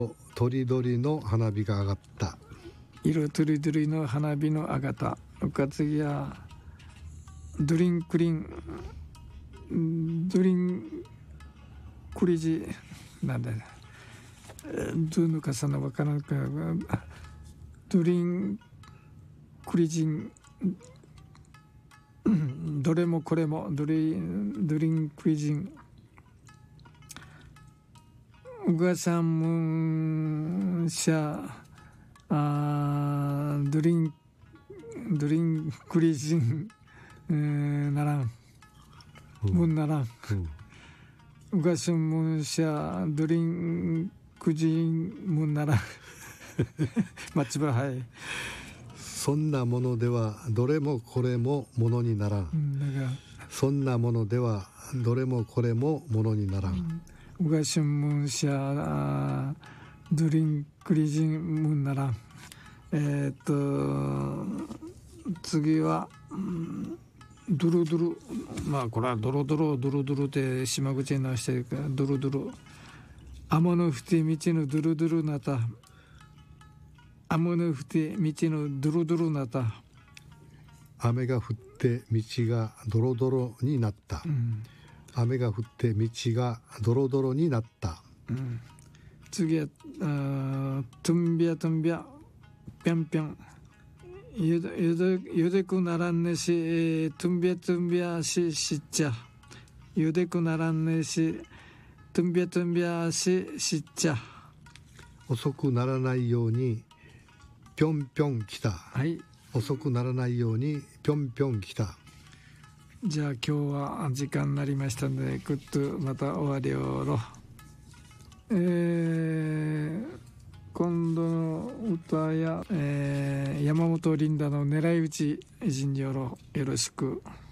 とりどりの花火が上がった。 色とりどりの花火の上がった。うかつぎやドリンクリンクリジなんだどのかさのわからんかドリンクリジンどれもこれもドリンクリジンうがさんむんしゃドリンクリジンならんもんならんうがしんむんしゃドリンクジンもんならんまちばはいそんなものではどれもこれもものにならん、そんなものではどれもこれもものにならん、 うがしんむんしゃドリンクリジンもんならん。次は、ドゥルドゥルまあこれはドロドロって島口に直してるからドロドロ天のふて道のドゥルドゥルなた雨の降って道のドロドロなった。 雨が降って道がドロドロになった、雨が降って道がドロドロになった、 次はトンビャぴょんぴょんゆでくならんねしトンビャしっちゃゆでくならんねしトンビャしっちゃ遅くならないようにぴょんぴょん来た、 はい、 遅くならないようにぴょんぴょん来た。 じゃあ今日は時間になりましたのでぐっとまた終わりをろ、今度の歌や、山本リンダの狙い撃ち陣よろしく。